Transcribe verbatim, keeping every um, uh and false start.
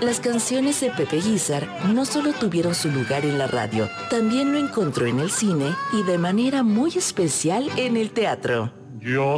Las canciones de Pepe Guizar no solo tuvieron su lugar en la radio, también lo encontró en el cine y de manera muy especial en el teatro. Yo